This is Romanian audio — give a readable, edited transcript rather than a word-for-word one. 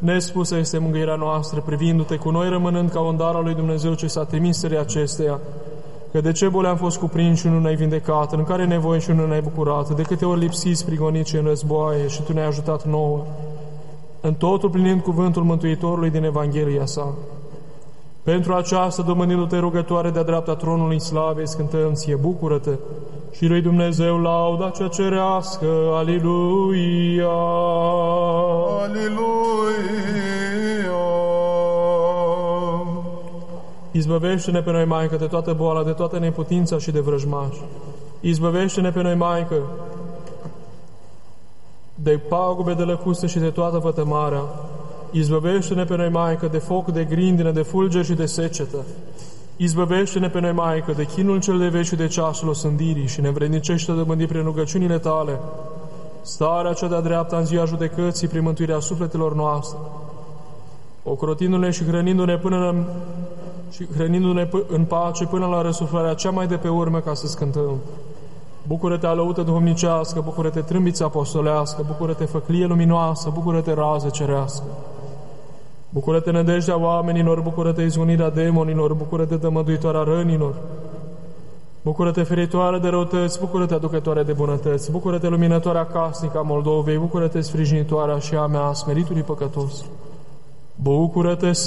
Nespusă este mângâierea noastră, privindu-te cu noi, rămânând ca un dar al lui Dumnezeu ce s-a trimis țării acesteia. Că de ce boli am fost cuprinși și nu ne-ai vindecat, în care nevoi și nu ne-ai bucurat, de câte ori lipsiți, prigoniți în războaie și tu ne-ai ajutat nouă, în totul plinind cuvântul Mântuitorului din Evanghelia sa. Pentru aceasta, domânindu-te rugătoare de-a dreapta tronului slavei, cântăm ție, bucură-te, și lui Dumnezeu lauda cea cerească, Aliluia! Aliluia! Izbăvește-ne pe noi, Maică, de toată boala, de toată neputința și de vrăjmași. Izbăvește-ne pe noi, Maică, de pagube, de lăcuste și de toată vătămarea. Izbăvește-ne pe noi, Maică, de foc, de grindină, de fulger și de secetă. Izbăvește-ne pe noi, Maică, de chinul cel de veci și de ceasul osândirii și ne învrednicește de mândri prin rugăciunile tale starea cea de-a dreapta în ziua judecății prin mântuirea sufletelor noastre, ocrotindu-ne și hrănindu-ne în pace până la răsuflarea cea mai de pe urmă, ca să scântăm. Bucură-te, alăută duhovnicească, bucură-te, trâmbiță apostolească, bucură-te, făclie luminoasă, bucură-te, rază cerească. Bucură-te, nădejdea oamenilor, bucură-te, izgonirea demonilor, bucură-te, dămăduitoarea rănilor. Bucură-te, feritoare de răutăți, bucură-te, aducătoare de bunătăți, bucură-te, luminătoarea casnică a Moldovei, bucură-te, sprijinitoarea și a mea, a smeritului păcătos. Bucură-te,